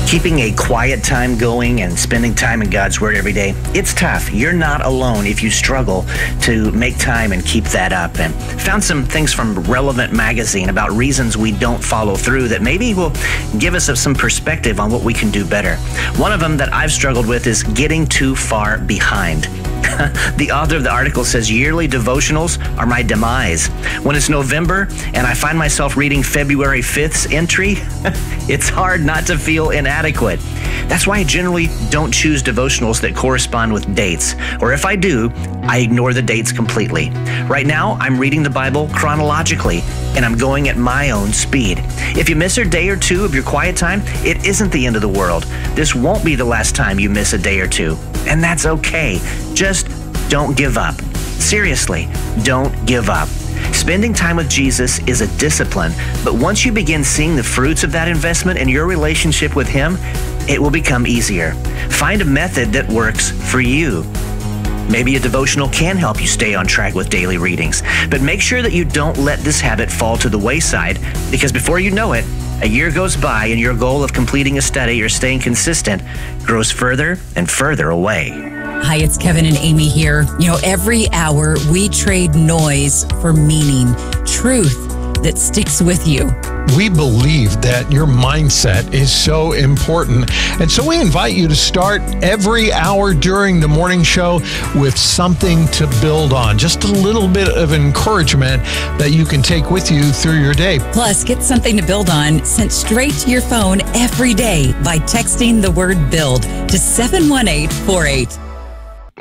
Keeping a quiet time going and spending time in God's Word every day, it's tough. You're not alone if you struggle to make time and keep that up. And found some things from Relevant Magazine about reasons we don't follow through that maybe will give us some perspective on what we can do better. One of them that I've struggled with is getting too far behind. The author of the article says yearly devotionals are my demise. When it's November and I find myself reading February 5th's entry, it's hard not to feel inadequate. That's why I generally don't choose devotionals that correspond with dates, or if I do, I ignore the dates completely. Right now, I'm reading the Bible chronologically, and I'm going at my own speed. If you miss a day or two of your quiet time, it isn't the end of the world. This won't be the last time you miss a day or two, and that's okay. Just don't give up. Seriously, don't give up. Spending time with Jesus is a discipline, but once you begin seeing the fruits of that investment in your relationship with Him, it will become easier. Find a method that works for you. Maybe a devotional can help you stay on track with daily readings, but make sure that you don't let this habit fall to the wayside, because before you know it, a year goes by and your goal of completing a study or staying consistent grows further and further away. Hi, it's Kevin and Amy here. Every hour we trade noise for meaning, truth that sticks with you. We believe that your mindset is so important. And so we invite you to start every hour during the morning show with something to build on. Just a little bit of encouragement that you can take with you through your day. Plus, get something to build on sent straight to your phone every day by texting the word BUILD to 71848.